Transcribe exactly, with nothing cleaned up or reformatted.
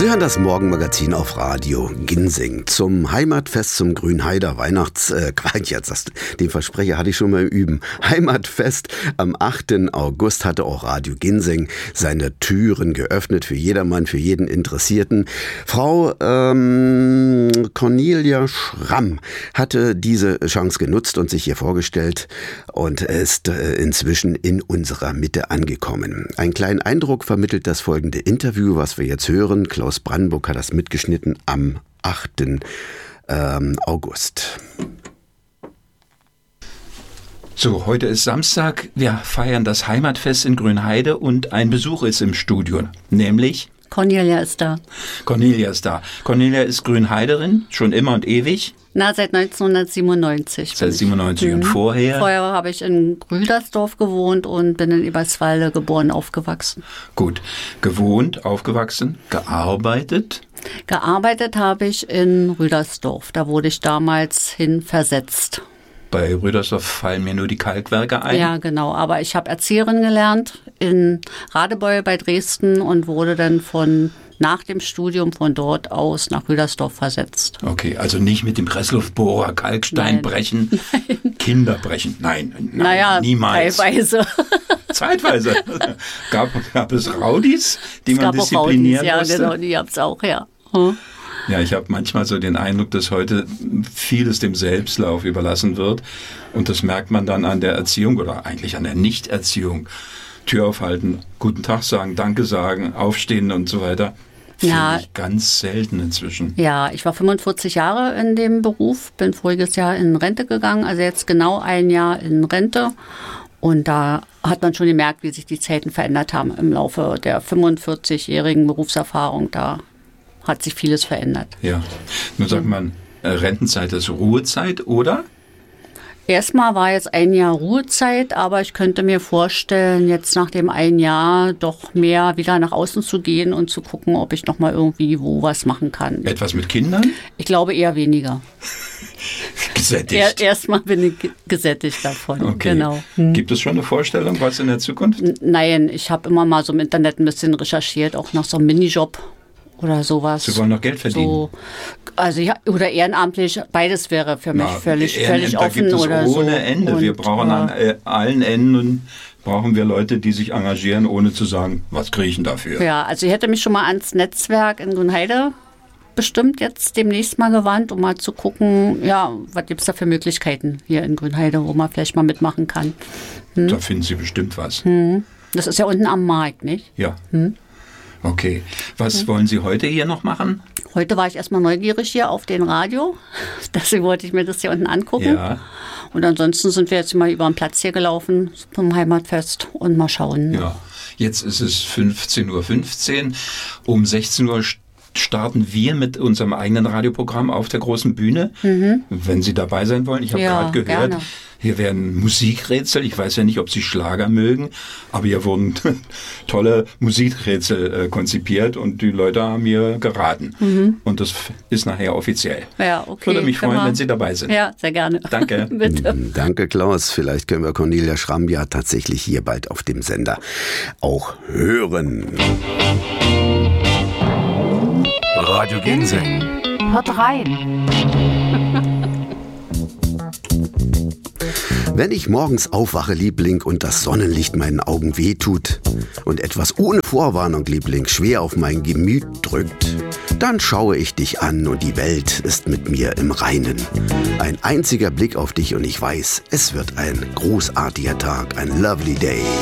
Sie hören das Morgenmagazin auf Radio Ginsing zum Heimatfest zum Grünheider Weihnachts... Äh, jetzt das, den Versprecher hatte ich schon mal im Üben. Heimatfest am achten August hatte auch Radio Ginsing seine Türen geöffnet für jedermann, für jeden Interessierten. Frau ähm, Cornelia Schramm hatte diese Chance genutzt und sich hier vorgestellt und ist äh, inzwischen in unserer Mitte angekommen. Einen kleinen Eindruck vermittelt das folgende Interview, was wir jetzt hören. Klaus Brandenburg hat das mitgeschnitten am achten August. So, heute ist Samstag. Wir feiern das Heimatfest in Grünheide und ein Besuch ist im Studio, nämlich... Cornelia ist da. Cornelia ist da. Cornelia ist Grünheiderin, schon immer und ewig. Na, seit neunzehnhundertsiebenundneunzig. Seit siebenundneunzig mhm. und vorher? Vorher habe ich in Grüdersdorf gewohnt und bin in Eberswalde geboren, aufgewachsen. Gut. Gewohnt, aufgewachsen, gearbeitet? Gearbeitet habe ich in Rüdersdorf. Da wurde ich damals hin versetzt. Bei Rüdersdorf fallen mir nur die Kalkwerke ein. Ja, genau. Aber ich habe Erzieherin gelernt in Radebeul bei Dresden und wurde dann von nach dem Studium von dort aus nach Rüdersdorf versetzt. Okay, also nicht mit dem Pressluftbohrer Kalkstein Nein. brechen, nein. Kinder brechen. Nein, nein naja, niemals. Teilweise. Zeitweise. Gab, gab es Rowdies, die es man gab disziplinieren auch Rowdies, musste? Ja, genau, die gab es auch, ja. Hm. Ja, ich habe manchmal so den Eindruck, dass heute vieles dem Selbstlauf überlassen wird. Und das merkt man dann an der Erziehung oder eigentlich an der Nichterziehung. Tür aufhalten, guten Tag sagen, Danke sagen, aufstehen und so weiter. Ja. Finde ich ganz selten inzwischen. Ja, ich war fünfundvierzig Jahre in dem Beruf, bin voriges Jahr in Rente gegangen, also jetzt genau ein Jahr in Rente. Und da hat man schon gemerkt, wie sich die Zeiten verändert haben im Laufe der fünfundvierzigjährigen Berufserfahrung. Da hat sich vieles verändert. Ja, nun sagt man, Rentenzeit ist Ruhezeit, oder? Erstmal war jetzt ein Jahr Ruhezeit, aber ich könnte mir vorstellen, jetzt nach dem ein Jahr doch mehr wieder nach außen zu gehen und zu gucken, ob ich noch mal irgendwie wo was machen kann. Etwas mit Kindern? Ich glaube eher weniger. Gesättigt. Er, erstmal bin ich gesättigt davon. Okay. Genau. Hm. Gibt es schon eine Vorstellung, was in der Zukunft? N- Nein, ich habe immer mal so im Internet ein bisschen recherchiert, auch nach so einem Minijob oder sowas. Sie wollen noch Geld verdienen? So, also ja, oder ehrenamtlich, beides wäre für mich Na, völlig, Ehren- völlig da offen gibt es oder ohne so. Ende. Und, wir brauchen ja. an äh, allen Enden brauchen wir Leute, die sich engagieren, ohne zu sagen, was kriege ich denn dafür? Ja, also ich hätte mich schon mal ans Netzwerk in Grünheide bestimmt jetzt demnächst mal gewandt, um mal zu gucken, ja, was gibt es da für Möglichkeiten hier in Grünheide, wo man vielleicht mal mitmachen kann. Hm? Da finden Sie bestimmt was. Hm. Das ist ja unten am Markt, nicht? Ja. Hm? Okay. Was hm. wollen Sie heute hier noch machen? Heute war ich erstmal neugierig hier auf den Radio. Deswegen wollte ich mir das hier unten angucken. Ja. Und ansonsten sind wir jetzt mal über den Platz hier gelaufen zum Heimatfest und mal schauen. Ja. Jetzt ist es fünfzehn Uhr fünfzehn. Um sechzehn Uhr starten wir mit unserem eigenen Radioprogramm auf der großen Bühne. Mhm. Wenn Sie dabei sein wollen. Ich habe Ja, gerade gehört, gerne. hier werden Musikrätsel. Ich weiß ja nicht, ob Sie Schlager mögen, aber hier wurden tolle Musikrätsel äh, konzipiert und die Leute haben mir geraten. Mhm. Und das ist nachher offiziell. Ja, okay. Ich würde mich freuen, wir. wenn Sie dabei sind. Ja, sehr gerne. Danke. Bitte. Danke, Klaus. Vielleicht können wir Cornelia Schramm ja tatsächlich hier bald auf dem Sender auch hören. Radio Ginseng. Hört rein. Wenn ich morgens aufwache, Liebling, und das Sonnenlicht meinen Augen wehtut und etwas ohne Vorwarnung, Liebling, schwer auf mein Gemüt drückt, dann schaue ich dich an und die Welt ist mit mir im Reinen. Ein einziger Blick auf dich und ich weiß, es wird ein großartiger Tag, ein lovely day.